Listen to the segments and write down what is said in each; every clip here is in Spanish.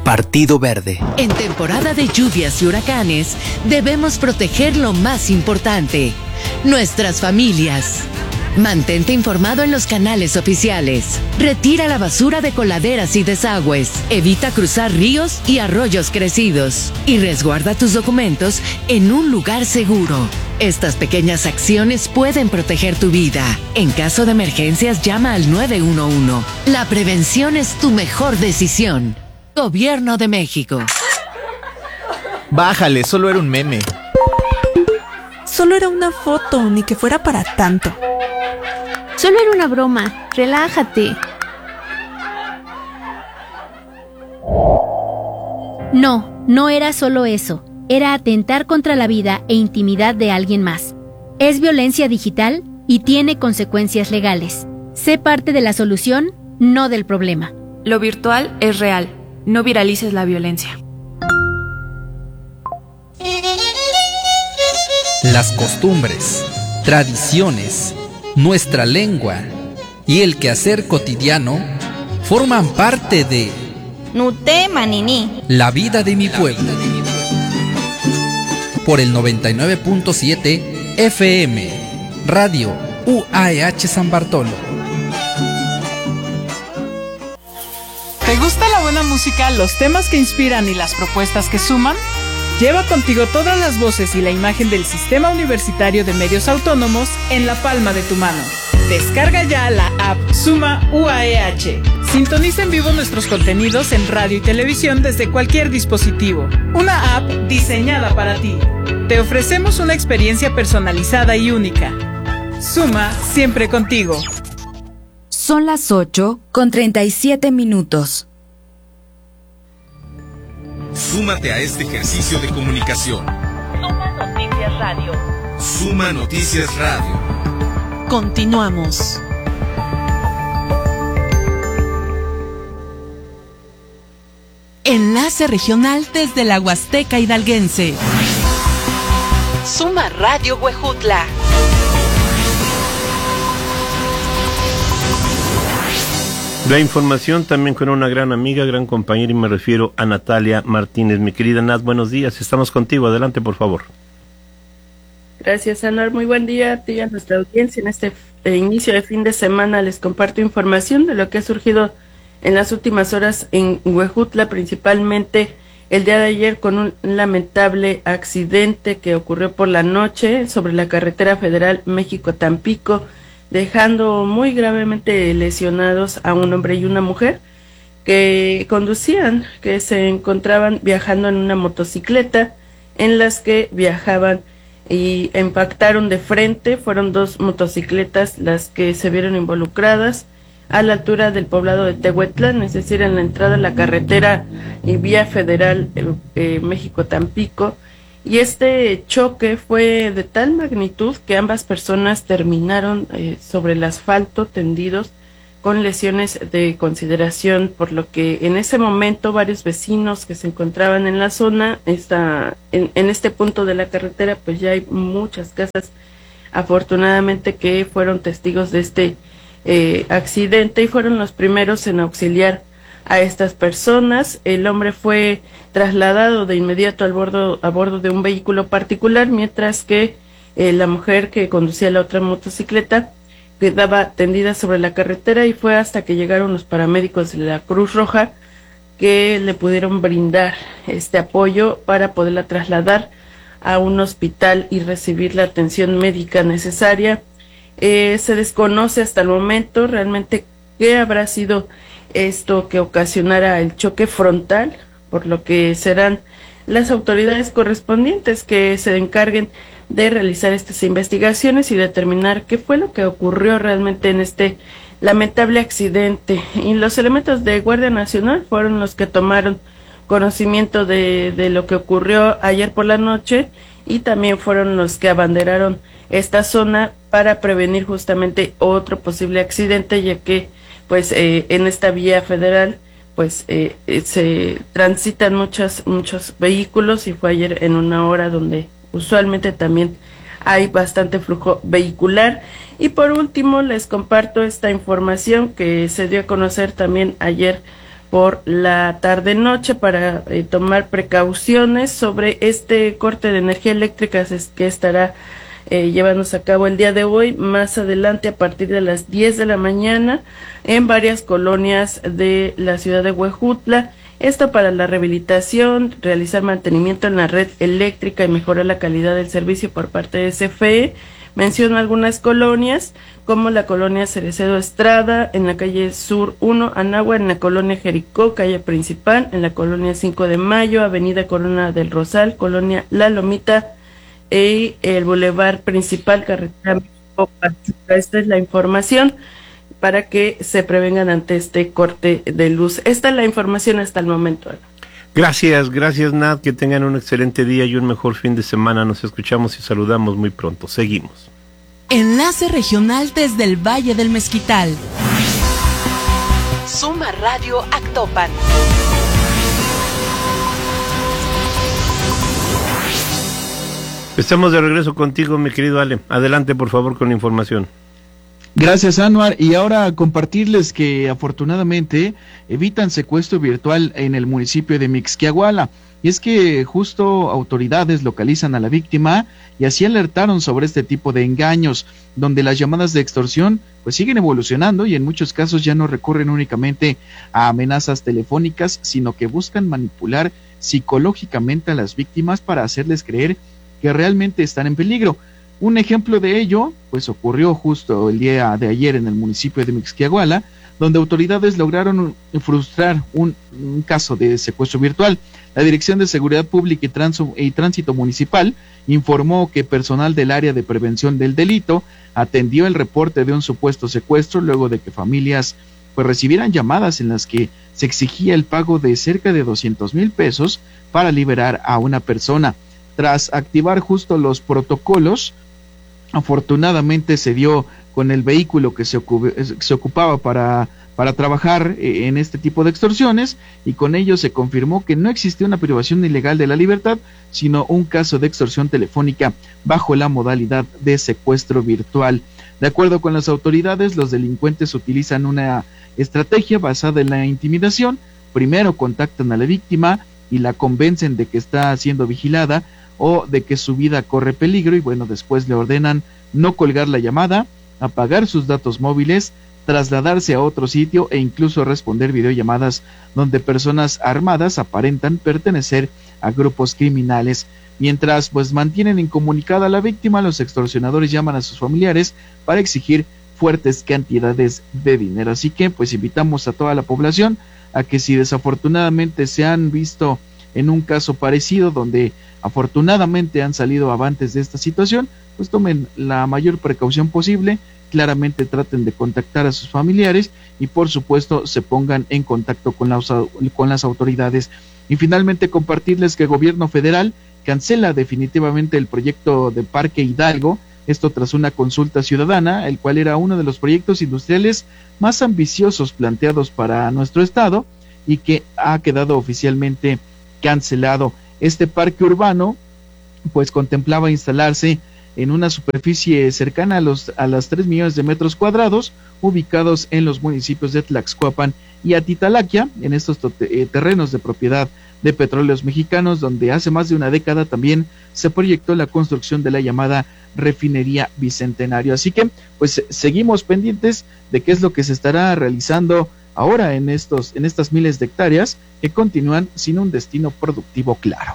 Partido Verde. En temporada de lluvias y huracanes, debemos proteger lo más importante, nuestras familias. Mantente informado en los canales oficiales. Retira la basura de coladeras y desagües. Evita cruzar ríos y arroyos crecidos. Y resguarda tus documentos en un lugar seguro. Estas pequeñas acciones pueden proteger tu vida. En caso de emergencias, llama al 911. La prevención es tu mejor decisión. Gobierno de México. Bájale, solo era un meme. Solo era una foto, ni que fuera para tanto. Solo era una broma, relájate. No era solo eso. Era atentar contra la vida e intimidad de alguien más. Es violencia digital y tiene consecuencias legales. Sé parte de la solución, no del problema. Lo virtual es real. No viralices la violencia. Las costumbres, tradiciones, nuestra lengua y el quehacer cotidiano forman parte de Nute Manini, la vida de mi pueblo. Por el 99.7 FM, Radio UAEH San Bartolo. ¿Te gusta la buena música, los temas que inspiran y las propuestas que suman? Lleva contigo todas las voces y la imagen del Sistema Universitario de Medios Autónomos en la palma de tu mano. Descarga ya la app Suma UAEH. Sintoniza en vivo nuestros contenidos en radio y televisión desde cualquier dispositivo. Una app diseñada para ti. Te ofrecemos una experiencia personalizada y única. Suma siempre contigo. Son las 8:37. Súmate a este ejercicio de comunicación. Suma Noticias Radio. Suma Noticias Radio. Continuamos. Enlace regional desde la Huasteca Hidalguense. Suma Radio Huejutla. La información también con una gran amiga, gran compañera, y me refiero a Natalia Martínez. Mi querida Nat, buenos días, estamos contigo, adelante por favor. Gracias, Anuar, muy buen día a ti y a nuestra audiencia. En este inicio de fin de semana les comparto información de lo que ha surgido en las últimas horas en Huejutla, principalmente el día de ayer con un lamentable accidente que ocurrió por la noche sobre la carretera federal México-Tampico, dejando muy gravemente lesionados a un hombre y una mujer que conducían, que se encontraban viajando en una motocicleta en las que viajaban y impactaron de frente. Fueron dos motocicletas las que se vieron involucradas a la altura del poblado de Tehuetlán, es decir, en la entrada a la carretera y vía federal México-Tampico. Y este choque fue de tal magnitud que ambas personas terminaron sobre el asfalto tendidos con lesiones de consideración, por lo que en ese momento varios vecinos que se encontraban en la zona, en este punto de la carretera, pues ya hay muchas casas afortunadamente que fueron testigos de este accidente y fueron los primeros en auxiliar a estas personas. El hombre fue trasladado de inmediato a bordo de un vehículo particular, mientras que la mujer que conducía la otra motocicleta quedaba tendida sobre la carretera, y fue hasta que llegaron los paramédicos de la Cruz Roja que le pudieron brindar este apoyo para poderla trasladar a un hospital y recibir la atención médica necesaria. Se desconoce hasta el momento realmente qué habrá sido esto que ocasionara el choque frontal, por lo que serán las autoridades correspondientes que se encarguen de realizar estas investigaciones y determinar qué fue lo que ocurrió realmente en este lamentable accidente. Y los elementos de Guardia Nacional fueron los que tomaron conocimiento de lo que ocurrió ayer por la noche, y también fueron los que abanderaron esta zona para prevenir justamente otro posible accidente, ya que pues en esta vía federal pues se transitan muchos vehículos, y fue ayer en una hora donde usualmente también hay bastante flujo vehicular. Y por último les comparto esta información que se dio a conocer también ayer por la tarde-noche para tomar precauciones sobre este corte de energía eléctrica que estará llevándose a cabo el día de hoy, más adelante a partir de las 10 de la mañana en varias colonias de la ciudad de Huejutla. Esto para la rehabilitación, realizar mantenimiento en la red eléctrica y mejorar la calidad del servicio por parte de CFE. Menciono algunas colonias, como la colonia Cerecedo Estrada, en la calle Sur 1, Anagua, en la colonia Jericó, calle principal, en la colonia 5 de Mayo, avenida Corona del Rosal, colonia La Lomita, y el bulevar principal, carretera México-Pachuca. Esta es la información para que se prevengan ante este corte de luz. Esta es la información hasta el momento, Ana. Gracias, Nat, que tengan un excelente día y un mejor fin de semana. Nos escuchamos y saludamos muy pronto. Seguimos. Enlace regional desde el Valle del Mezquital. Suma Radio Actopan. Estamos de regreso contigo, mi querido Ale. Adelante, por favor, con la información. Gracias, Anuar. Y ahora compartirles que afortunadamente evitan secuestro virtual en el municipio de Mixquiahuala. Y es que justo autoridades localizan a la víctima y así alertaron sobre este tipo de engaños, donde las llamadas de extorsión pues siguen evolucionando y en muchos casos ya no recurren únicamente a amenazas telefónicas, sino que buscan manipular psicológicamente a las víctimas para hacerles creer que realmente están en peligro. Un ejemplo de ello, pues ocurrió justo el día de ayer en el municipio de Mixquiahuala, donde autoridades lograron frustrar un caso de secuestro virtual. La Dirección de Seguridad Pública y Tránsito Municipal informó que personal del área de prevención del delito atendió el reporte de un supuesto secuestro luego de que familias pues recibieran llamadas en las que se exigía el pago de cerca de 200,000 pesos para liberar a una persona. Tras activar justo los protocolos, afortunadamente se dio con el vehículo que se ocupaba para trabajar en este tipo de extorsiones, y con ello se confirmó que no existía una privación ilegal de la libertad, sino un caso de extorsión telefónica bajo la modalidad de secuestro virtual. De acuerdo con las autoridades, los delincuentes utilizan una estrategia basada en la intimidación. Primero contactan a la víctima y la convencen de que está siendo vigilada o de que su vida corre peligro, y bueno, después le ordenan no colgar la llamada, apagar sus datos móviles, trasladarse a otro sitio e incluso responder videollamadas donde personas armadas aparentan pertenecer a grupos criminales. Mientras pues mantienen incomunicada a la víctima, los extorsionadores llaman a sus familiares para exigir fuertes cantidades de dinero. Así que pues invitamos a toda la población a que, si desafortunadamente se han visto en un caso parecido donde afortunadamente han salido avantes de esta situación, pues tomen la mayor precaución posible, claramente traten de contactar a sus familiares y por supuesto se pongan en contacto con las autoridades. Y finalmente compartirles que el gobierno federal cancela definitivamente el proyecto de Parque Hidalgo, esto tras una consulta ciudadana, el cual era uno de los proyectos industriales más ambiciosos planteados para nuestro estado y que ha quedado oficialmente cancelado. Este parque urbano pues contemplaba instalarse en una superficie cercana a las 3 millones de metros cuadrados, ubicados en los municipios de Tlaxcuapan y Atitalaquia, en estos terrenos de propiedad de Petróleos Mexicanos, donde hace más de una década también se proyectó la construcción de la llamada Refinería Bicentenario. Así que pues seguimos pendientes de qué es lo que se estará realizando ahora en estas miles de hectáreas que continúan sin un destino productivo claro.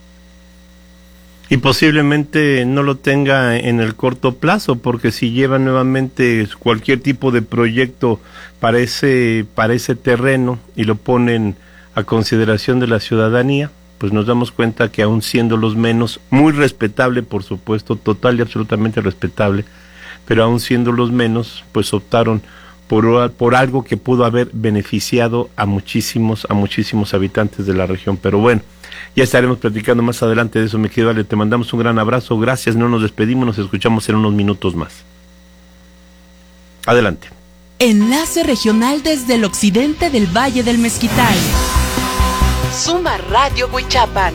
Y posiblemente no lo tenga en el corto plazo, porque si lleva nuevamente cualquier tipo de proyecto para ese terreno y lo ponen a consideración de la ciudadanía, pues nos damos cuenta que aún siendo los menos, muy respetable por supuesto, total y absolutamente respetable, pero aún siendo los menos, pues optaron por algo que pudo haber beneficiado a muchísimos habitantes de la región. Pero bueno, ya estaremos platicando más adelante de eso, mi querido Ale. Te mandamos un gran abrazo, gracias, no nos despedimos, nos escuchamos en unos minutos más. Adelante. Enlace regional desde el occidente del Valle del Mezquital. Suma Radio Huichapan.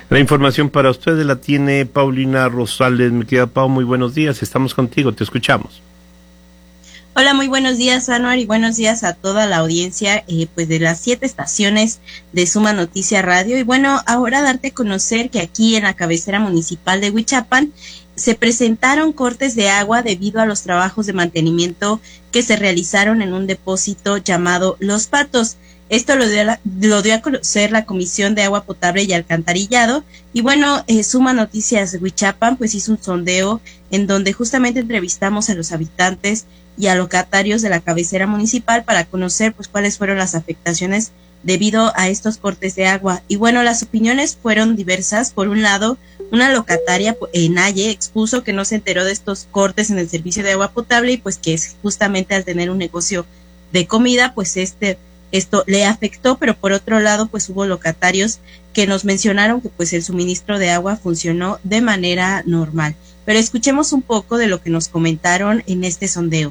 La información para ustedes la tiene Paulina Rosales. Mi querida Pau, muy buenos días, estamos contigo, te escuchamos. Hola, muy buenos días, Anuar, y buenos días a toda la audiencia pues de las 7 estaciones de Suma Noticia Radio. Y bueno, ahora darte a conocer que aquí en la cabecera municipal de Huichapan se presentaron cortes de agua debido a los trabajos de mantenimiento que se realizaron en un depósito llamado Los Patos. Esto lo dio a conocer la Comisión de Agua Potable y Alcantarillado. Y bueno, Suma Noticias de Huichapan pues hizo un sondeo en donde justamente entrevistamos a los habitantes y a locatarios de la cabecera municipal para conocer pues cuáles fueron las afectaciones debido a estos cortes de agua. Y bueno, las opiniones fueron diversas. Por un lado, una locataria, Naye, expuso que no se enteró de estos cortes en el servicio de agua potable y pues que es justamente al tener un negocio de comida, pues esto le afectó, pero por otro lado, pues hubo locatarios que nos mencionaron que pues el suministro de agua funcionó de manera normal. Pero escuchemos un poco de lo que nos comentaron en este sondeo.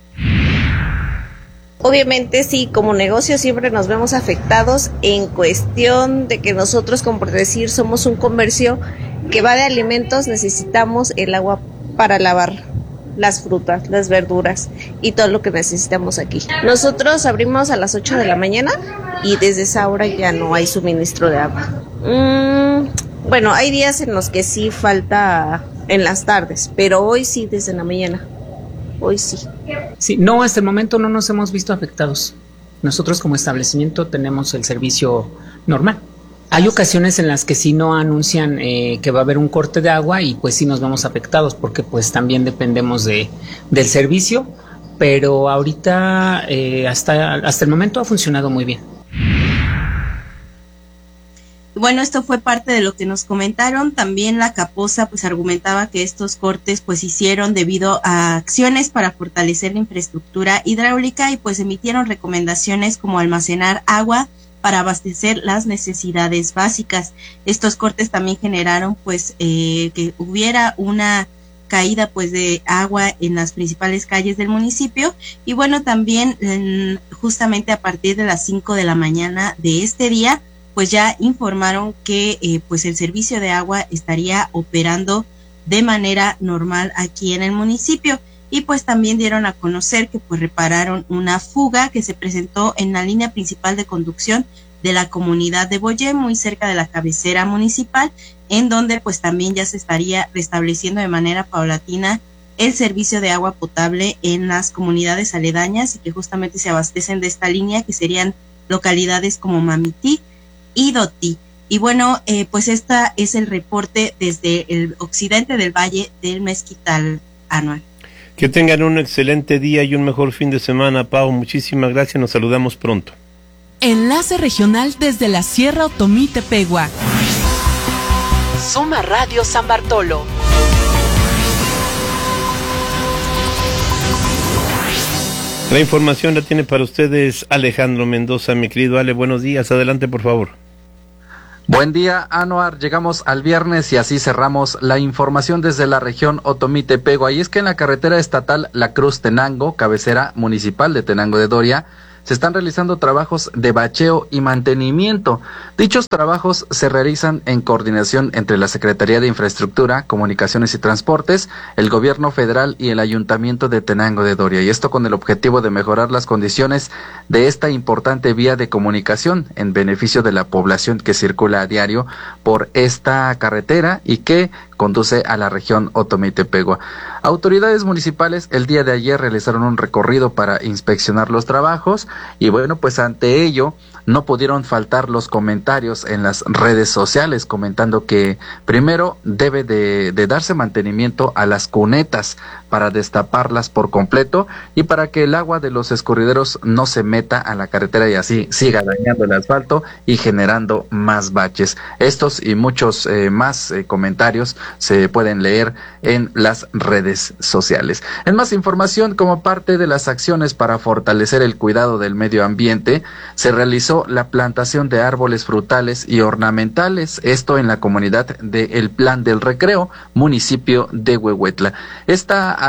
Obviamente sí, como negocio siempre nos vemos afectados en cuestión de que nosotros, como por decir, somos un comercio que va de alimentos, necesitamos el agua para lavar las frutas, las verduras y todo lo que necesitamos aquí. Nosotros abrimos a las 8 de la mañana y desde esa hora ya no hay suministro de agua. Bueno, hay días en los que sí falta en las tardes, pero hoy sí desde la mañana. Hoy sí. Sí, no, hasta el momento no nos hemos visto afectados. Nosotros como establecimiento tenemos el servicio normal. Hay ocasiones en las que sí no anuncian que va a haber un corte de agua y pues sí nos vemos afectados porque pues también dependemos del servicio, pero ahorita hasta el momento ha funcionado muy bien. Bueno, esto fue parte de lo que nos comentaron. También la Caposa pues argumentaba que estos cortes pues hicieron debido a acciones para fortalecer la infraestructura hidráulica y pues emitieron recomendaciones como almacenar agua para abastecer las necesidades básicas. Estos cortes también generaron pues que hubiera una caída pues de agua en las principales calles del municipio y bueno, también justamente a partir de las 5 de la mañana de este día pues ya informaron que pues el servicio de agua estaría operando de manera normal aquí en el municipio y pues también dieron a conocer que pues repararon una fuga que se presentó en la línea principal de conducción de la comunidad de Boyé, muy cerca de la cabecera municipal, en donde pues también ya se estaría restableciendo de manera paulatina el servicio de agua potable en las comunidades aledañas y que justamente se abastecen de esta línea, que serían localidades como Mamití y Dotí. Y bueno, pues esta es el reporte desde el occidente del Valle del Mezquital, Anual. Que tengan un excelente día y un mejor fin de semana, Pau. Muchísimas gracias, nos saludamos pronto. Enlace regional desde la Sierra Otomí-Tepegua. Suma Radio San Bartolo. La información la tiene para ustedes Alejandro Mendoza. Mi querido Ale, buenos días. Adelante, por favor. Buen día, Anuar. Llegamos al viernes y así cerramos la información desde la región Otomí-Tepegua. Y es que en la carretera estatal La Cruz-Tenango, cabecera municipal de Tenango de Doria, se están realizando trabajos de bacheo y mantenimiento. Dichos trabajos se realizan en coordinación entre la Secretaría de Infraestructura, Comunicaciones y Transportes, el Gobierno Federal y el Ayuntamiento de Tenango de Doria, y esto con el objetivo de mejorar las condiciones de esta importante vía de comunicación en beneficio de la población que circula a diario por esta carretera y que conduce a la región Otomí-Tepegua. Autoridades municipales el día de ayer realizaron un recorrido para inspeccionar los trabajos y bueno, pues ante ello no pudieron faltar los comentarios en las redes sociales comentando que primero debe de darse mantenimiento a las cunetas para destaparlas por completo y para que el agua de los escurrideros no se meta a la carretera y así siga dañando el asfalto y generando más baches. Estos y muchos más comentarios se pueden leer en las redes sociales. En más información, como parte de las acciones para fortalecer el cuidado del medio ambiente, se realizó la plantación de árboles frutales y ornamentales, esto en la comunidad de El Plan del Recreo, municipio de Huehuetla. Esta